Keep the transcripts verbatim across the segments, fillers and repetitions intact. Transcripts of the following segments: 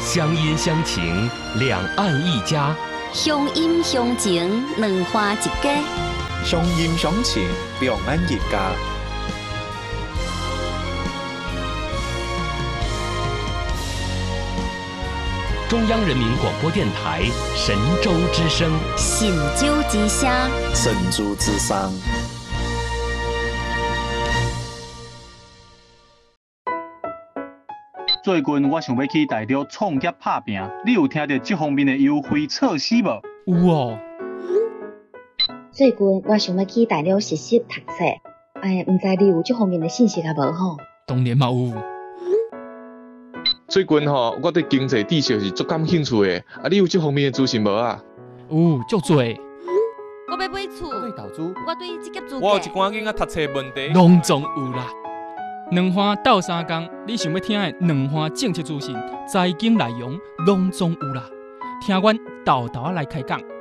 乡音乡情，两岸一家； 乡音乡情，两花一家。 乡音乡情，两岸一家。 中央人民广播电台神州之声， 神州之声， 神州之声。 最近我想要去大陆创业打拼，你有听到这方面的优惠措施无？ 有哦。 最近我想要去大陆实习读册，哎，唔知你有这方面的信息啊无吼？ 当然嘛有。 最近吼，我对经济知识是足感兴趣的，啊，你有这方面的资讯无啊？ 有，足多。 我要买厝， 我对投资， 我对职业资格， 我有一寡囡仔读册问题， 拢总有啦。两花斗三工，你想要听的两花政策资讯、财经内容，拢总有啦。听阮豆豆来开讲。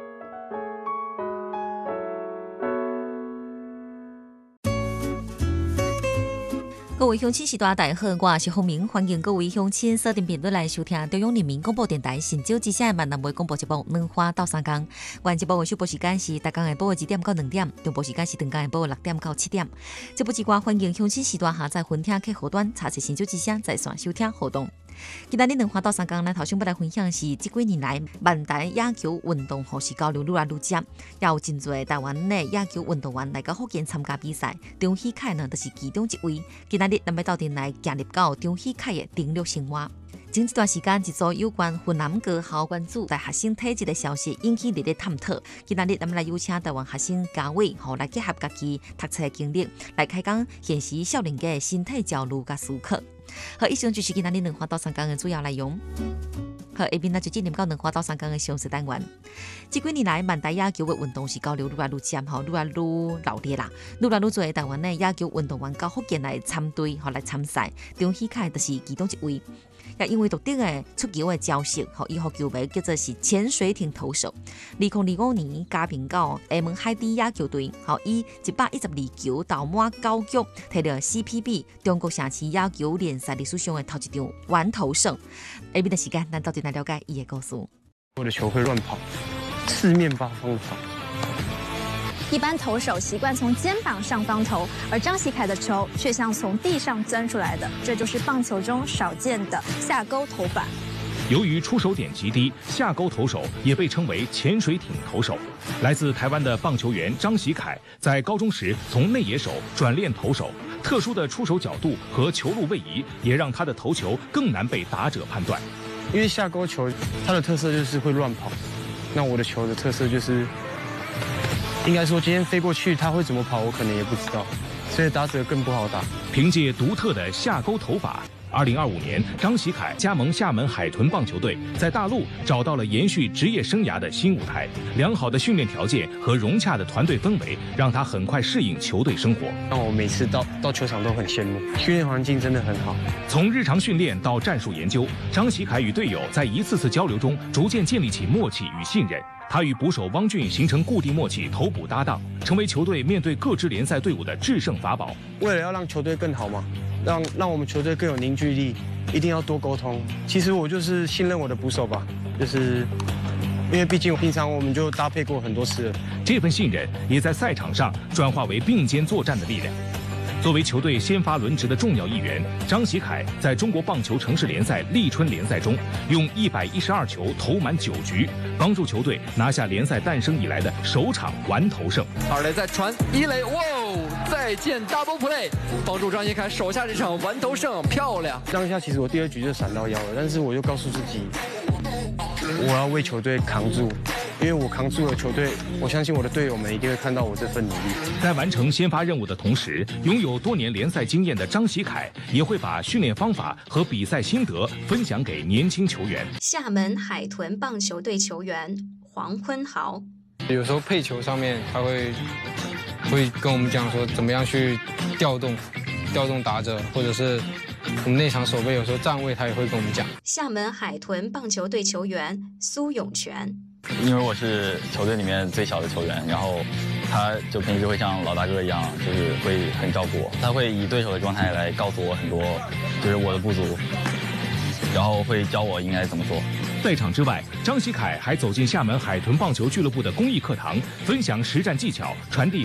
各位乡亲时代大好，我是洪明，欢迎各位乡亲锁定频率来收听中央人民广播电台神州之声的闽南话广播节目《两花斗三工》。原节目的首播时间是逐天下晡的一点到两点，中播时间是长天下晡六点到七点。这部之外，欢迎乡亲时代下载分听客户端，查询神州之声在线收听活动。今仔日两花斗三工，咱头先要来分享是这几年来万台野球运动护士交流愈来愈接，也有真侪台湾的野球运动员来到福建参加比赛。张喜凯呢，就是其中一位。今仔日咱要斗阵来行入到张喜凯的登陆生活。前一段时间，一组有关云南高校关注在学生体质的消息引起热烈探讨。今仔日咱们来邀请台湾学生嘉伟，好来结合家己读册的经历，来开讲现时少年家的身体焦虑甲思考。好，以上就是今仔日两花斗三工的主要内容。好，下边咱就进入到两花斗三工的详细单元。这几年来，万台野球的运动是交流愈来愈接，吼，愈来愈热烈啦，愈来愈多台湾的野球运动员到福建来参队，吼来参赛。张喜凯就是其中一位。也因为独特的出球的招式，吼，伊互球迷叫做是潜水艇投手。二零二五年加评到厦门海底野球队，吼，以一百一十二球投满九局，摕到 C P B 中国城市野球联赛历史上的头一场完投胜。下边的时间，咱到底来了解伊的故事。 我的球会乱跑，四面八方跑。 一般投手习惯从肩膀上方投，而张喜凯的球却像从地上钻出来的，这就是棒球中少见的下钩投法。 由于出手点极低，下钩投手也被称为潜水艇投手。来自台湾的棒球员张喜凯在高中时从内野手转练投手，特殊的出手角度和球路位移也让他的投球更难被打者判断。 因为下钩球它的特色就是会乱跑，那我的球的特色就是。应该说，今天飞过去，他会怎么跑，我可能也不知道，所以打者更不好打。 凭借独特的下钩投法，二零二五年，张喜凯加盟厦门海豚棒球队，在大陆找到了延续职业生涯的新舞台。良好的训练条件和融洽的团队氛围，让他很快适应球队生活。 让我每次到到球场都很羡慕，训练环境真的很好。 从日常训练到战术研究，张喜凯与队友在一次次交流中，逐渐建立起默契与信任。他与捕手汪俊形成固定默契，投捕搭档，成为球队面对各支联赛队伍的制胜法宝。 为了要让球队更好嘛，让让我们球队更有凝聚力，一定要多沟通。其实我就是信任我的捕手吧，就是因为毕竟平常我们就搭配过很多次了。 这份信任也在赛场上转化为并肩作战的力量。作为球队先发轮值的重要一员，张喜凯在中国棒球城市联赛立春联赛中，用一百一十二球投满九局，帮助球队拿下联赛诞生以来的首场完投胜。 二垒再传一垒，哇哦！再见 double play， 帮助张喜凯手下这场完投胜，漂亮！ 当下其实我第二局就闪到腰了，但是我又告诉自己，我要为球队扛住。因为我扛住了球队，我相信我的队友们一定会看到我这份努力。 在完成先发任务的同时，拥有多年联赛经验的张喜凯也会把训练方法和比赛心得分享给年轻球员。 厦门海豚棒球队球员黄坤豪， 有时候配球上面他会会跟我们讲说怎么样去调动调动打者，或者是我们内场守备有时候站位他也会跟我们讲。 厦门海豚棒球队球员苏永全。 因为我是球队里面最小的球员，然后他就平时会像老大哥一样，就是会很照顾我。他会以对手的状态来告诉我很多，就是我的不足。 然后会教我应该怎么做。 在场之外，张喜凯还走进厦门海豚棒球俱乐部的公益课堂，分享实战技巧，传递。